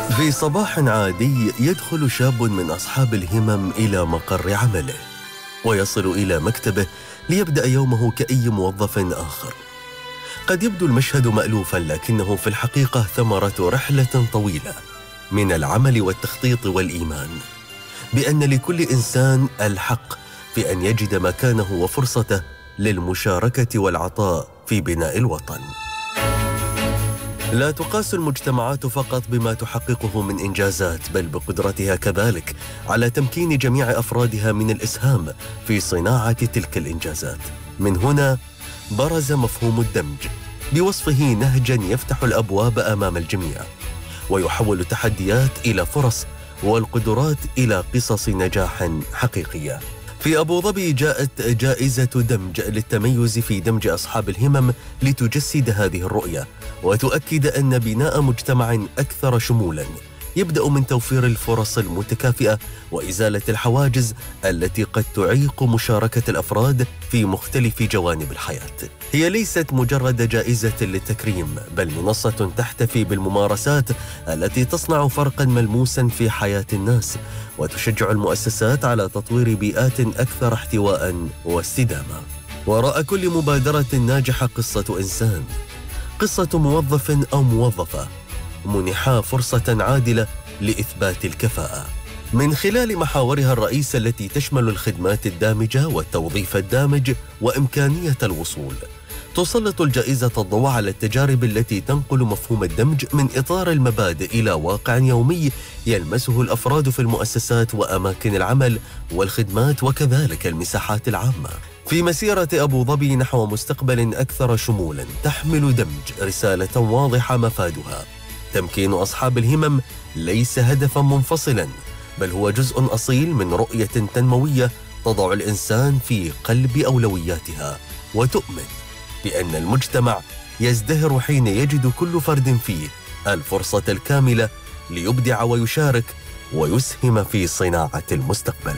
في صباح عادي يدخل شاب من أصحاب الهمم إلى مقر عمله ويصل إلى مكتبه ليبدأ يومه كأي موظف آخر. قد يبدو المشهد مألوفا، لكنه في الحقيقة ثمرة رحلة طويلة من العمل والتخطيط والإيمان بأن لكل إنسان الحق في أن يجد مكانه وفرصته للمشاركة والعطاء في بناء الوطن. لا تقاس المجتمعات فقط بما تحققه من إنجازات، بل بقدرتها كذلك على تمكين جميع أفرادها من الإسهام في صناعة تلك الإنجازات. من هنا برز مفهوم الدمج بوصفه نهجا يفتح الأبواب أمام الجميع ويحول التحديات إلى فرص والقدرات إلى قصص نجاح حقيقية. في أبو ظبي جاءت جائزة دمج للتميز في دمج أصحاب الهمم لتجسد هذه الرؤية وتؤكد أن بناء مجتمع أكثر شمولاً يبدأ من توفير الفرص المتكافئة وإزالة الحواجز التي قد تعيق مشاركة الأفراد في مختلف جوانب الحياة. هي ليست مجرد جائزة للتكريم، بل منصة تحتفي بالممارسات التي تصنع فرقاً ملموساً في حياة الناس وتشجع المؤسسات على تطوير بيئات أكثر احتواء واستدامة. وراء كل مبادرة ناجحة قصة إنسان، قصة موظف أو موظفة منحا فرصة عادلة لإثبات الكفاءة من خلال محاورها الرئيسة التي تشمل الخدمات الدامجة والتوظيف الدامج وإمكانية الوصول. تسلط الجائزة الضوء على التجارب التي تنقل مفهوم الدمج من إطار المبادئ إلى واقع يومي يلمسه الأفراد في المؤسسات وأماكن العمل والخدمات وكذلك المساحات العامة. في مسيرة أبو ظبي نحو مستقبل أكثر شمولا تحمل دمج رسالة واضحة مفادها تمكين أصحاب الهمم ليس هدفا منفصلا، بل هو جزء أصيل من رؤية تنموية تضع الإنسان في قلب أولوياتها وتؤمن بأن المجتمع يزدهر حين يجد كل فرد فيه الفرصة الكاملة ليبدع ويشارك ويسهم في صناعة المستقبل.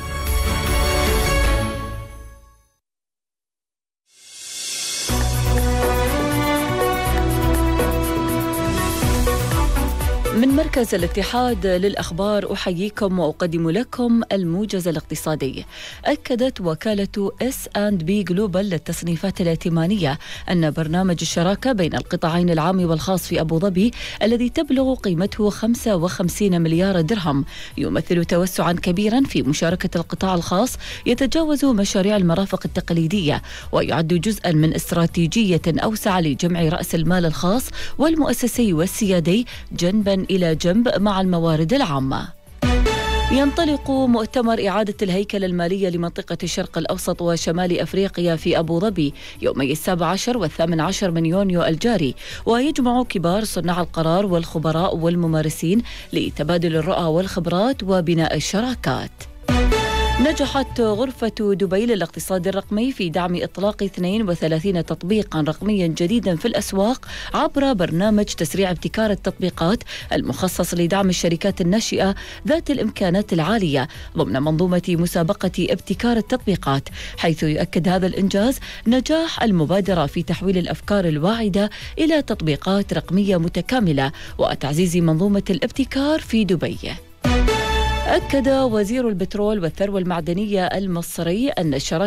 من مركز الاتحاد للأخبار أحييكم وأقدم لكم الموجز الاقتصادي. أكدت وكالة S&P Global للتصنيفات الائتمانية أن برنامج الشراكة بين القطاعين العام والخاص في أبو ظبي الذي تبلغ قيمته 55 مليار درهم يمثل توسعا كبيرا في مشاركة القطاع الخاص يتجاوز مشاريع المرافق التقليدية ويعد جزءا من استراتيجية أوسع لجمع رأس المال الخاص والمؤسسي والسيادي جنبا إلى جنب مع الموارد العامة. ينطلق مؤتمر إعادة الهيكلة المالية لمنطقة الشرق الأوسط وشمال أفريقيا في أبو ظبي يومي 17 و18 من يونيو الجاري، ويجمع كبار صناع القرار والخبراء والممارسين لتبادل الرؤى والخبرات وبناء الشراكات. نجحت غرفة دبي للاقتصاد الرقمي في دعم إطلاق 32 تطبيقا رقميا جديدا في الأسواق عبر برنامج تسريع ابتكار التطبيقات المخصص لدعم الشركات الناشئة ذات الإمكانات العالية ضمن منظومة مسابقة ابتكار التطبيقات، حيث يؤكد هذا الإنجاز نجاح المبادرة في تحويل الأفكار الواعدة إلى تطبيقات رقمية متكاملة وتعزيز منظومة الابتكار في دبي. أكد وزير البترول والثروة المعدنية المصري أن الشراكة